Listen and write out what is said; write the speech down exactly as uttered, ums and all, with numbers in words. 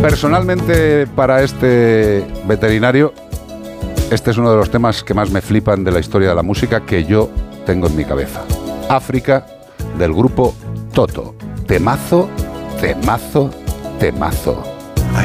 Personalmente, para este veterinario, este es uno de los temas que más me flipan de la historia de la música que yo tengo en mi cabeza. África, del grupo Toto. Temazo, temazo, temazo.